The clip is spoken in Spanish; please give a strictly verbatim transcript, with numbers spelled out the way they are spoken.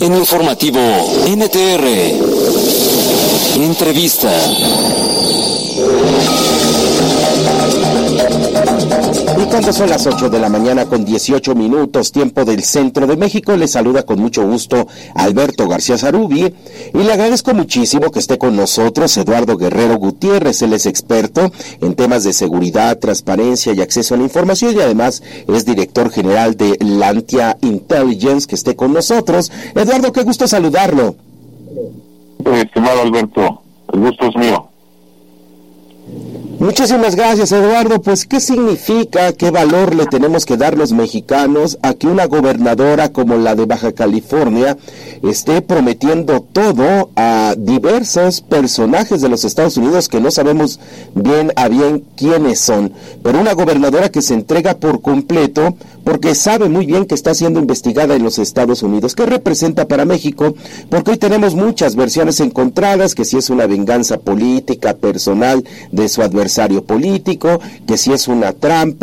En informativo N T R. Entrevista. Y cuando son las ocho de la mañana con dieciocho minutos, tiempo del centro de México, le saluda con mucho gusto Alberto García Zarubi y le agradezco muchísimo que esté con nosotros Eduardo Guerrero Gutiérrez. Él es experto en temas de seguridad, transparencia y acceso a la información y además es director general de Lantia Intelligence, que esté con nosotros. Eduardo, qué gusto saludarlo. Estimado Alberto, el gusto es mío. Muchísimas gracias, Eduardo. Pues, ¿qué significa, qué valor le tenemos que dar los mexicanos a que una gobernadora como la de Baja California esté prometiendo todo a diversos personajes de los Estados Unidos que no sabemos bien a bien quiénes son? Pero una gobernadora que se entrega por completo porque sabe muy bien que está siendo investigada en los Estados Unidos. ¿Qué representa para México? Porque hoy tenemos muchas versiones encontradas, que si es una venganza política, personal de su adversario político, que si es una trampa,